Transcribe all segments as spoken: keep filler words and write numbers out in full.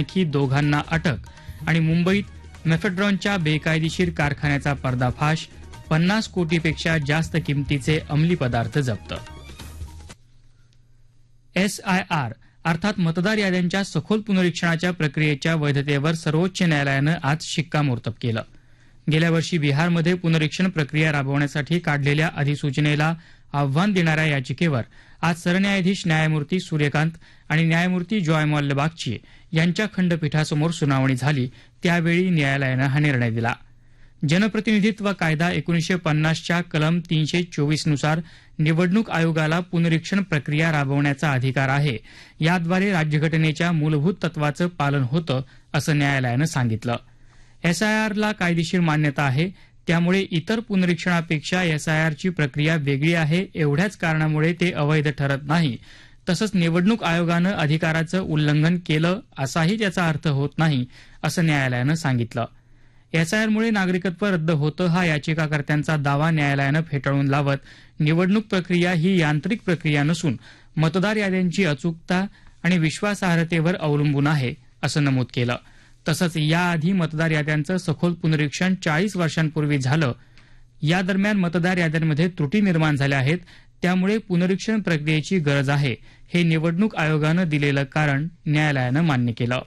आणखी दोघांना अटक आणि मुंबईत मेफेड्रॉनच्या बेकायदेशीर कारखान्याचा पर्दाफाश, पन्नास कोटीपेक्षा जास्त किमतीचे अंमली पदार्थ जप्त. एस आय आर अर्थात मतदार याद्यांच्या सखोल पुनरीक्षणाच्या प्रक्रियेच्या वैधतेवर सर्वोच्च न्यायालयानं आज शिक्कामोर्तब केलं. गेल्या वर्षी बिहारमध्ये पुनरीक्षण प्रक्रिया राबवण्यासाठी काढलेल्या अधिसूचनेला आव्हान देणाऱ्या याचिकेवर आज सरन्यायाधीश न्यायमूर्ती सूर्यकांत आणि न्यायमूर्ती जॉय मॉल्लबागची यांच्या खंडपीठासमोर सुनावणी झाली. त्यावेळी न्यायालयानं हा निर्णय दिला. जनप्रतिनिधित्व कायदा एकोणीसशे पन्नासच्या कलम तीनशे चोवीस नुसार निवडणूक आयोगाला पुनरीक्षण प्रक्रिया राबवण्याचा अधिकार आहे. याद्वारे राज्यघटनेच्या मूलभूत तत्वाचं पालन होतं असं न्यायालयानं सांगितलं. एसआयआरला कायदेशीर मान्यता आहे, त्यामुळे इतर पुनरीक्षणापेक्षा एसआयआरची प्रक्रिया वेगळी आहे. एवढ्याच कारणामुळे ते अवैध ठरत नाही. तसंच निवडणूक आयोगानं अधिकाराचं उल्लंघन केलं असाही त्याचा अर्थ होत नाही असं न्यायालयानं सांगितलं. एसआयआरमुळे नागरिकत्व रद्द होतं हा याचिकाकर्त्यांचा दावा न्यायालयानं फेटाळून लावत निवडणूक प्रक्रिया ही यांत्रिक प्रक्रिया नसून मतदार याद्यांची अचूकता आणि विश्वासार्हतेवर अवलंबून आहे असं नमूद केलं. तसंच याआधी मतदार याद्यांचं सखोल पुनरीक्षण चाळीस वर्षांपूर्वी झालं. या दरम्यान मतदार याद्यांमध्ये त्रुटी निर्माण झाल्या आहेत, त्यामुळे पुनरीक्षण प्रक्रियेची गरज आहे हे निवडणूक आयोगानं दिलेलं कारण न्यायालयानं मान्य केलं.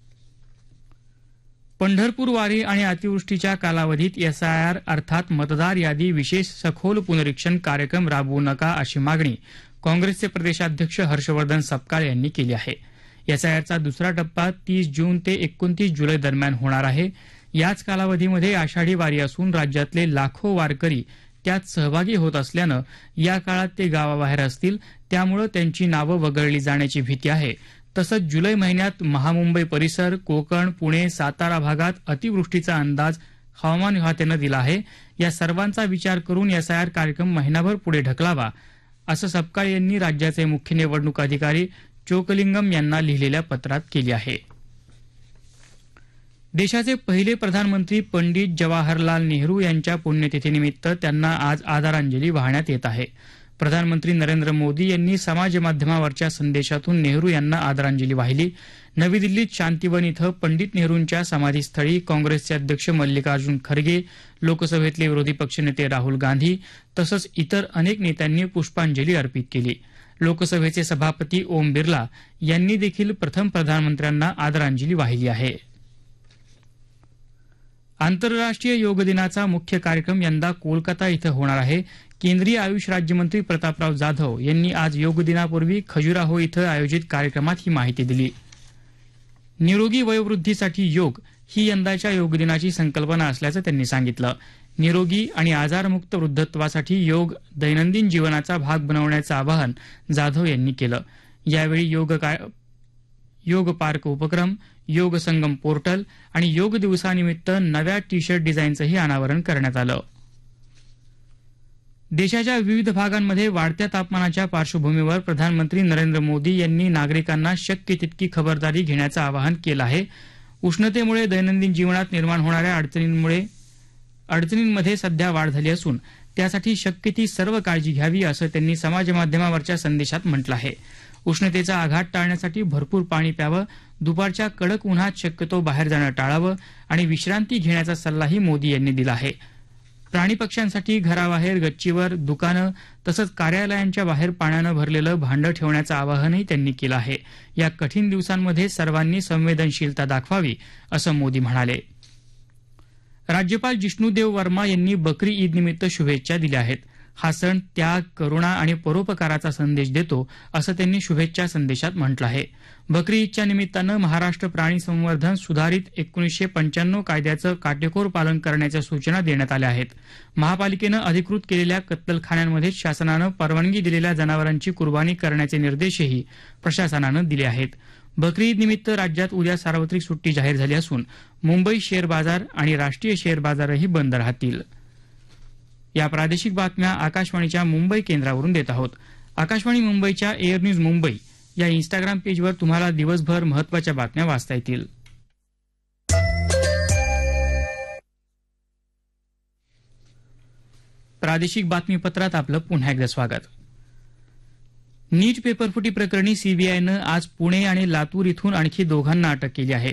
पंढरपूर वारी आणि अतिवृष्टीच्या कालावधीत एसआयआर अर्थात मतदार यादी विशेष सखोल पुनरीक्षण कार्यक्रम राबवू नका अशी मागणी काँग्रेसचे प्रदेशाध्यक्ष हर्षवर्धन सपकाळ यांनी केली आहे. एसआयआरचा दुसरा टप्पा तीस जून ते एकोणतीस जुलै दरम्यान होणार आहे. याच कालावधीमध्ये आषाढी वारी असून राज्यातले लाखो वारकरी त्यात सहभागी होत असल्यानं या काळात ते गावाबाहेर असतील, त्यामुळे त्यांची नावं वगळली जाण्याची भीती आहे. तसंच जुलै महिन्यात महामुंबई परिसर, कोकण, पुणे, सातारा भागात अतिवृष्टीचा अंदाज हवामान खात्यानं दिला आहे. या सर्वांचा विचार करून एसआयआर कार्यक्रम महिनाभर पुढे ढकलावा असं सपकाळ यांनी राज्याचे मुख्य निवडणूक अधिकारी चोकलिंगम यांना लिहिलेल्या पत्रात केली आहे. देशाचे पहिले प्रधानमंत्री पंडित जवाहरलाल नेहरू यांच्या पुण्यतिथीनिमित्त त्यांना आज आदरांजली वाहण्यात येत आहे. प्रधानमंत्री नरेंद्र मोदी यांनी समाजमाध्यमावरच्या संदेशातून नेहरू यांना आदरांजली वाहिली. नवी दिल्लीत शांतीवन इथं पंडित नेहरूंच्या समाधीस्थळी काँग्रेसचे अध्यक्ष मल्लिकार्जुन खरगे, लोकसभेतले विरोधी पक्षनेते राहुल गांधी तसंच इतर अनेक नेत्यांनी पुष्पांजली अर्पित केली. लोकसभेचे सभापती ओम बिर्ला यांनी देखील प्रथम प्रधानमंत्र्यांना आदरांजली वाहिली आहे. आंतरराष्ट्रीय योग दिनाचा मुख्य कार्यक्रम यंदा कोलकाता इथं होणार आहे. केंद्रीय आयुष राज्यमंत्री प्रतापराव जाधव यांनी आज योग दिनापूर्वी खजुराहो इथं आयोजित कार्यक्रमात ही माहिती दिली. निरोगी वयोवृद्धीसाठी योग ही यंदाच्या योग दिनाची संकल्पना असल्याचं त्यांनी सांगितलं. निरोगी आणि आजारमुक्त वृद्धत्वासाठी योग दैनंदिन जीवनाचा भाग बनवण्याचं आवाहन जाधव यांनी केलं. यावेळी योग योग पार्क उपक्रम, योग संगम पोर्टल आणि योग दिवसानिमित्त नव्या टी शर्ट डिझाईनचंही अनावरण करण्यात आलं. देशाच्या विविध भागांमध्ये वाढत्या तापमानाच्या पार्श्वभूमीवर प्रधानमंत्री नरेंद्र मोदी यांनी नागरिकांना शक्य तितकी खबरदारी घेण्याचं आवाहन केलं आहे. उष्णतेमुळे दैनंदिन जीवनात निर्माण होणाऱ्या अडचणींमुळे अडचणींमध्ये सध्या वाढ झाली असून त्यासाठी शक्य ती सर्व काळजी घ्यावी असं त्यांनी समाजमाध्यमावरच्या संदेशात म्हटलं आहे. उष्णतेचा आघात टाळण्यासाठी भरपूर पाणी प्यावं, दुपारच्या कडक उन्हात शक्यतो बाहेर जाणं टाळावं आणि विश्रांती घेण्याचा सल्लाही मोदी यांनी दिला आहे. प्राणी पक्ष्यांसाठी घराबाहेर, गच्चीवर, दुकानं तसंच कार्यालयांच्या बाहेर पाण्यानं भरलेलं भांडं ठेवण्याचं आवाहनही त्यांनी केलं आहे. या कठीण दिवसांमध्ये सर्वांनी संवेदनशीलता दाखवावी असं मोदी म्हणाले. राज्यपाल जिष्णूदेव वर्मा यांनी बकरी ईद निमित्त शुभेच्छा दिल्या आहेत. हा सण त्याग, करुणा आणि परोपकाराचा संदेश देतो असं त्यांनी शुभेच्छा संदेशात म्हटलं आहे. बकरी ईदच्या निमित्तानं महाराष्ट्र प्राणी संवर्धन सुधारित एकोणीसशे पंच्याण्णव कायद्याचं काटेकोर पालन करण्याच्या सूचना देण्यात आल्या आहेत. महापालिकेनं अधिकृत केलेल्या कत्तलखान्यांमध्ये शासनानं परवानगी दिलेल्या जनावरांची कुर्बानी करण्याचे निर्देशही प्रशासनानं दिले आहेत. बकरी ईद निमित्त राज्यात उद्या सार्वत्रिक सुट्टी जाहीर झाली असून मुंबई शेअर बाजार आणि राष्ट्रीय शेअर बाजारही बंद राहतील. या प्रादेशिक बातम्या आकाशवाणीच्या मुंबई केंद्रावरून देत आहोत. आकाशवाणी मुंबईच्या एअर न्यूज मुंबई या इन्स्टाग्राम पेजवर तुम्हाला दिवसभर महत्वाच्या बातम्या वाचता येतील. प्रादेशिक बातमीपत्रात आपलं पुन्हा एकदा स्वागत. नीट पेपरफुटी प्रकरणी सीबीआयनं आज पुणे आणि लातूर इथून आणखी दोघांना अटक केली आहे.